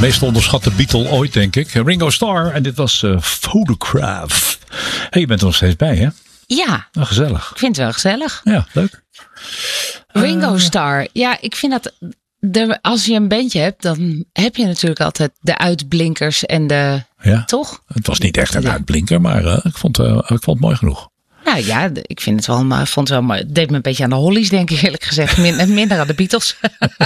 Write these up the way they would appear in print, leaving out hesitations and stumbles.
meest onderschatte Beatle ooit, denk ik. Ringo Starr. En dit was Photograph. Hey, je bent er nog steeds bij, hè? Ja. Nou, gezellig. Ik vind het wel gezellig. Ja, leuk. Ringo Starr. Ja, ik vind dat... als je een bandje hebt, dan heb je natuurlijk altijd de uitblinkers en de... Ja. Toch? Het was niet echt een uitblinker, maar ik vond het mooi genoeg. Nou ja, ik vind het wel, maar vond het wel mooi. Het deed me een beetje aan de Hollies, denk ik eerlijk gezegd. Minder aan de Beatles.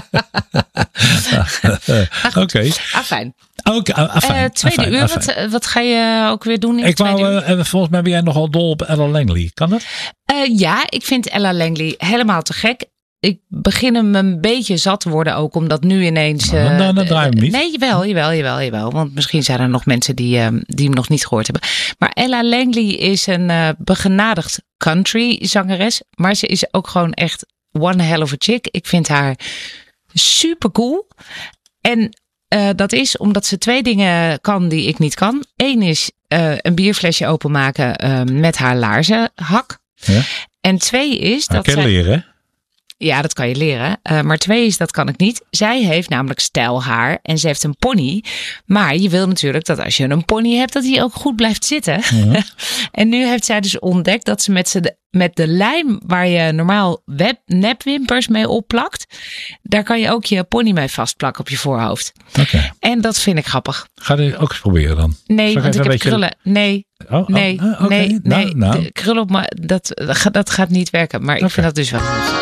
Oké. Fijn. Tweede uur, wat ga je ook weer doen in het tweede uur? Volgens mij ben jij nogal dol op Ella Langley. Kan dat? Ja, ik vind Ella Langley helemaal te gek. Ik begin hem een beetje zat te worden ook, omdat nu ineens... Dan draai je hem niet. Nee, jawel. Want misschien zijn er nog mensen die hem nog niet gehoord hebben. Maar Ella Langley is een begenadigd country zangeres. Maar ze is ook gewoon echt one hell of a chick. Ik vind haar super cool. En dat is omdat ze 2 dingen kan die ik niet kan. 1 is een bierflesje openmaken met haar laarzenhak. Ja. En 2 is dat zij... leren, hè? Ja, dat kan je leren. Maar 2 is, dat kan ik niet. Zij heeft namelijk stijlhaar en ze heeft een pony. Maar je wil natuurlijk dat als je een pony hebt, dat die ook goed blijft zitten. Ja. En nu heeft zij dus ontdekt dat ze met de lijm waar je normaal nepwimpers mee opplakt, daar kan je ook je pony mee vastplakken op je voorhoofd. Okay. En dat vind ik grappig. Ga je ook eens proberen dan? Nee, want ik heb krullen. Nee. Nee. De krullen op me, dat gaat niet werken. Maar ik vind dat dus wel goed.